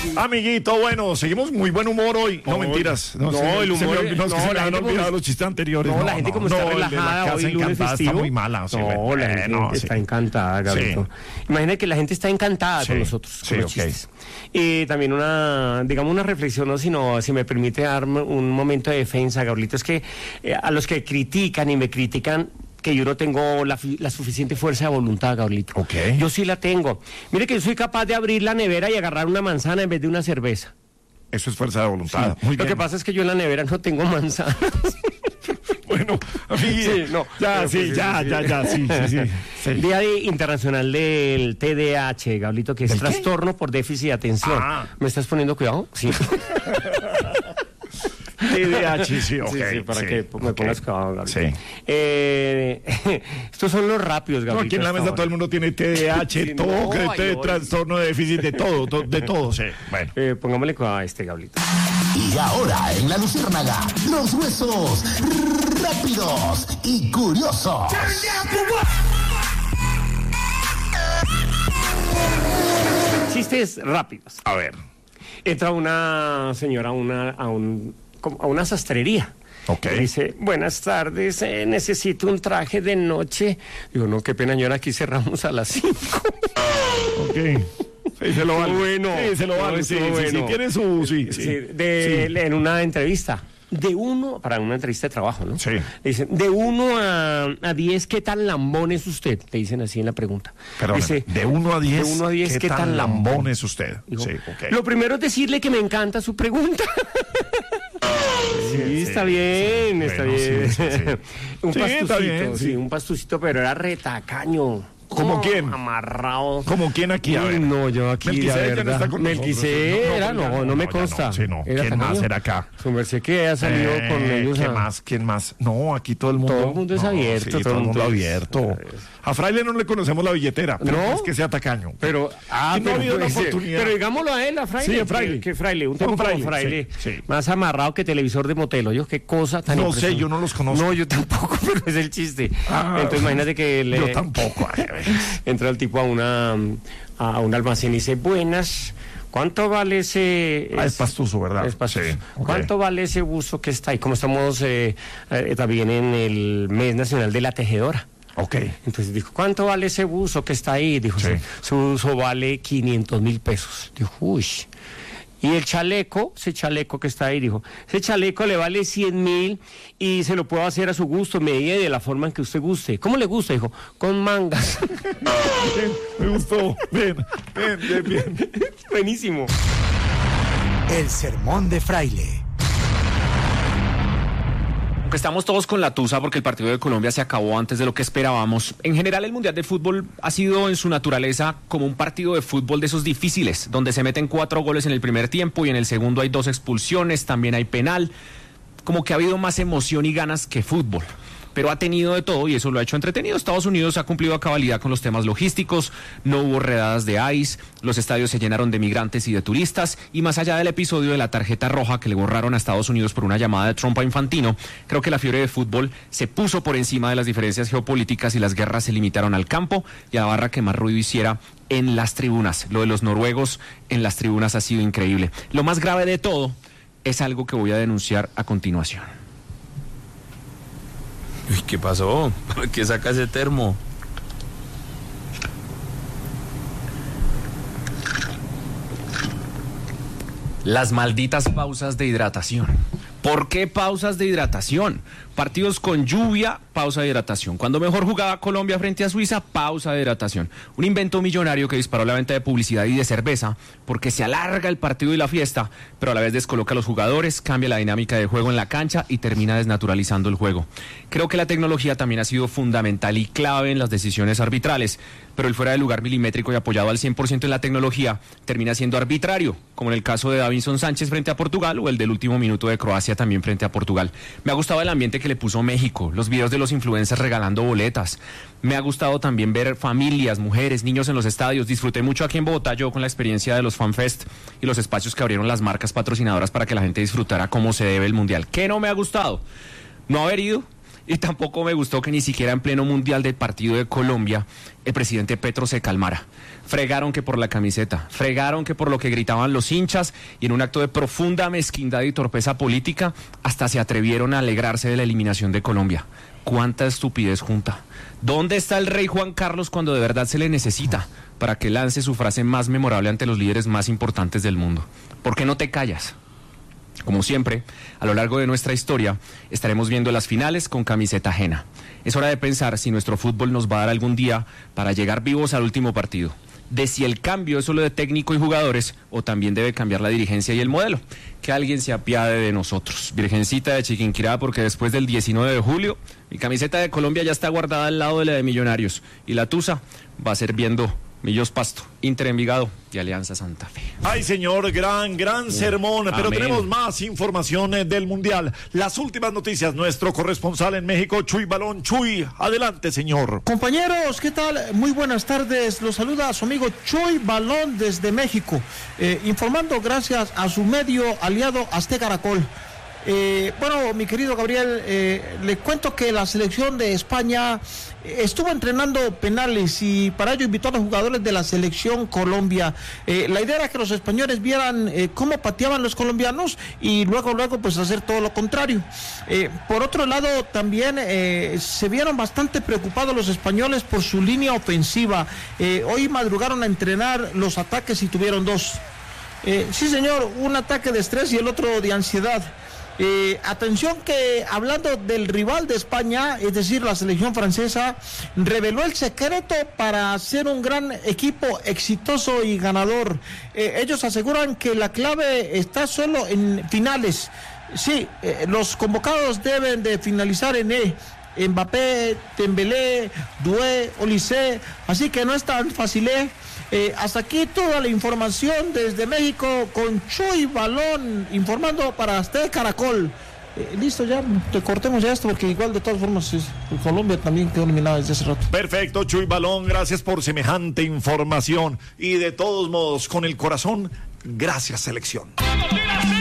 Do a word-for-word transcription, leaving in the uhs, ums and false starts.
Amiguito, bueno, seguimos muy buen humor hoy. No, Hoy. mentiras. No, se, el se me humor- olvidó, no, es que no, se me la habían gente olvidado como- los chistes anteriores. No, la gente como está el de la relajada casa hoy, lunes encantada festivo. está muy mala. Sí, no, bueno, la gente no, sí. está encantada, Gabrielito. Imagina que la gente está encantada Sí, con nosotros, con sí, los ok. chistes. Y también una, digamos, una reflexión, ¿no? Sino, si me permite darme un momento de defensa, Gabrielito, es que eh, a los que critican y me critican, que yo no tengo la, fi- la suficiente fuerza de voluntad, Gabrielito. Ok. Yo sí la tengo. Mire que yo soy capaz de abrir la nevera y agarrar una manzana en vez de una cerveza. Eso es fuerza de voluntad. Sí. Muy Lo bien. que pasa es que yo en la nevera no tengo manzanas. Bueno, amiguito. Sí, no, Ya, pero sí, pues, sí, ya, sí, ya, sí. ya, sí, sí, sí. sí. Día de- Internacional del T D A H, Gablito, que es ¿Del qué? trastorno por déficit de atención. Ah. ¿Me estás poniendo cuidado? Sí. T D A H, sí, ok. Sí, sí, para sí, que me ok. pongas cuidado, Gablito. Sí. Eh, estos son los rápidos, No, Gablito. aquí en la hasta mesa ahora. todo el mundo tiene T D A H, Sí, todo, no, que- ay, te- no. trastorno de déficit, de todo, to- de todo, sí. Bueno. Eh, pongámosle cuidado a este, Gablito. Y ahora en la Luciérnaga, los huesos rápidos y curiosos. Chistes rápidos. A ver. Entra una señora a una, a un, como a una sastrería. Ok. Dice, buenas tardes, eh, necesito un traje de noche. Digo, no, qué pena, señora, aquí cerramos a las cinco. Ok. Sí, se lo vale. Bueno. Sí, se lo No, vale. Sí, estuvo sí, sí, bueno. tiene su. Sí, sí. Sí, de, Sí. En una entrevista. De uno, para una entrevista de trabajo, ¿no? Sí. Le dicen, de uno a, a diez, ¿qué tan lambón es usted? Te dicen así en la pregunta. Perdón, Dice, de uno a diez, de uno a diez, ¿qué, tan lambón es usted? Dijo, Sí, ok. lo primero es decirle que me encanta su pregunta. Sí, sí, está bien, sí. está Bueno, bien. sí, sí, sí. Un Sí, pastucito, está bien, sí. sí. un pastucito, pero era retacaño. ¿Cómo Oh, quién? Amarrado. ¿Cómo quién aquí? A Uy, ver. no, yo aquí, Melquisede la ya no verdad. está con nosotros. Melquisede era, No, no, no, no, ya me no, consta. sí, no. Era ¿Quién más tacaño. era acá? Su merced que ha salido Eh, con ellos. ¿Quién a- más? ¿Quién más? No, aquí todo el mundo. Todo el mundo es no, abierto, Sí, todo el mundo es- abierto. A Fraile no le conocemos la billetera, pero ¿No? no es que sea tacaño. Pero, ah, Y no pero, ha habido una pues, eh, oportunidad. pero digámoslo a él, a Fraile. Sí, a Fraile. Que, que Fraile, un Con tipo Fraile, como Fraile, sí, sí. más amarrado que televisor de motel. Oye, qué cosa tan No sé, impresionante. yo no los conozco. No, yo tampoco, pero es el chiste. Ah, Entonces, imagínate que le... Yo tampoco. ay, a ver. Entra el tipo a una a un almacén y dice, buenas, ¿cuánto vale ese...? Ah, es pastuso, ¿verdad? Es pastuso. Sí, ok. ¿Cuánto vale ese buzo que está ahí? Como estamos eh, eh, también en el mes nacional de la tejedora. Ok. Entonces dijo, ¿cuánto vale ese buzo que está ahí? Dijo, Sí. su buzo vale quinientos mil pesos. Dijo, uy. Y el chaleco, ese chaleco que está ahí, dijo, ese chaleco le vale cien mil y se lo puedo hacer a su gusto, medida y de la forma en que usted guste. ¿Cómo le gusta? Dijo, con mangas. Bien, me gustó. Bien, bien, bien, bien. Buenísimo. El sermón de Fraile. Aunque estamos todos con la tusa porque el partido de Colombia se acabó antes de lo que esperábamos, en general el Mundial de Fútbol ha sido en su naturaleza como un partido de fútbol de esos difíciles, donde se meten cuatro goles en el primer tiempo y en el segundo hay dos expulsiones, también hay penal, como que ha habido más emoción y ganas que fútbol. Pero ha tenido de todo y eso lo ha hecho entretenido. Estados Unidos ha cumplido a cabalidad con los temas logísticos, no hubo redadas de ICE, los estadios se llenaron de migrantes y de turistas, y más allá del episodio de la tarjeta roja que le borraron a Estados Unidos por una llamada de Trump a Infantino, creo que la fiebre de fútbol se puso por encima de las diferencias geopolíticas y las guerras se limitaron al campo y a la barra que más ruido hiciera en las tribunas. Lo de los noruegos en las tribunas ha sido increíble. Lo más grave de todo es algo que voy a denunciar a continuación. Uy, ¿qué pasó? ¿Por qué saca ese termo? Las malditas pausas de hidratación. ¿Por qué pausas de hidratación? Partidos con lluvia, pausa de hidratación. Cuando mejor jugaba Colombia frente a Suiza, pausa de hidratación. Un invento millonario que disparó la venta de publicidad y de cerveza porque se alarga el partido y la fiesta, pero a la vez descoloca a los jugadores, cambia la dinámica de juego en la cancha y termina desnaturalizando el juego. Creo que la tecnología también ha sido fundamental y clave en las decisiones arbitrales, pero el fuera de lugar milimétrico y apoyado al cien por ciento en la tecnología termina siendo arbitrario, como en el caso de Davinson Sánchez frente a Portugal o el del último minuto de Croacia también frente a Portugal. Me ha gustado el ambiente que le puso México, los videos de los influencers regalando boletas. Me ha gustado también ver familias, mujeres, niños en los estadios. Disfruté mucho aquí en Bogotá yo con la experiencia de los FanFest y los espacios que abrieron las marcas patrocinadoras para que la gente disfrutara como se debe el Mundial. ¿Qué no me ha gustado? No haber ido Y tampoco me gustó que ni siquiera en pleno mundial del partido de Colombia el presidente Petro se calmara. Fregaron que por la camiseta, fregaron que por lo que gritaban los hinchas, y en un acto de profunda mezquindad y torpeza política hasta se atrevieron a alegrarse de la eliminación de Colombia. ¡Cuánta estupidez junta! ¿Dónde está el rey Juan Carlos cuando de verdad se le necesita para que lance su frase más memorable ante los líderes más importantes del mundo? ¿Por qué no te callas? Como siempre, a lo largo de nuestra historia, estaremos viendo las finales con camiseta ajena. Es hora de pensar si nuestro fútbol nos va a dar algún día para llegar vivos al último partido. De si el cambio es solo de técnico y jugadores o también debe cambiar la dirigencia y el modelo. Que alguien se apiade de nosotros. Virgencita de Chiquinquirá, porque después del diecinueve de julio, mi camiseta de Colombia ya está guardada al lado de la de Millonarios. Y la tusa va a ser viendo Millos Pasto, Inter Envigado y Alianza Santa Fe. Ay, señor, gran, gran sermón. Pero Amén. tenemos más información eh, del Mundial. Las últimas noticias, nuestro corresponsal en México, Chuy Balón. Chuy, adelante, señor. Compañeros, ¿qué tal? Muy buenas tardes. Los saluda su amigo Chuy Balón desde México, eh, informando gracias a su medio aliado Azteca Caracol. Eh, bueno, mi querido Gabriel, eh, le cuento que la selección de España eh, estuvo entrenando penales y para ello invitó a los jugadores de la selección Colombia. Eh, la idea era que los españoles vieran eh, cómo pateaban los colombianos y luego, luego pues hacer todo lo contrario. Eh, por otro lado, también eh, se vieron bastante preocupados los españoles por su línea ofensiva. Eh, hoy madrugaron a entrenar los ataques y tuvieron dos. Eh, sí, señor, un ataque de estrés y el otro de ansiedad. Eh, atención que hablando del rival de España, es decir, la selección francesa, reveló el secreto para ser un gran equipo exitoso y ganador. Eh, ellos aseguran que la clave está solo en finales. Sí, eh, los convocados deben de finalizar en E. Mbappé, Dembélé, Doué, Olise, así que no es tan fácil, ¿eh? Eh, hasta aquí toda la información desde México con Chuy Balón informando para Azteca Caracol. Eh, listo, ya te cortemos ya esto porque igual de todas formas es, Colombia también quedó eliminada desde hace rato. Perfecto, Chuy Balón, gracias por semejante información. Y de todos modos, con el corazón, gracias, selección.